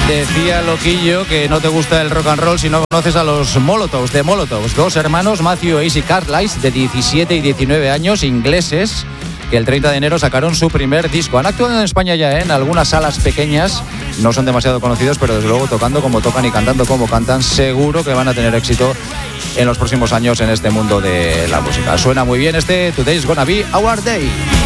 Decía Loquillo que no te gusta el rock and roll si no conoces a los Molotovs, de Molotovs, dos hermanos, Matthew e Izzy Carlisle, de 17 y 19 años, ingleses, que el 30 de enero sacaron su primer disco. Han actuado en España ya en algunas salas pequeñas, no son demasiado conocidos, pero desde luego tocando como tocan y cantando como cantan, seguro que van a tener éxito en los próximos años en este mundo de la música. Suena muy bien este Today's Gonna Be Our Day.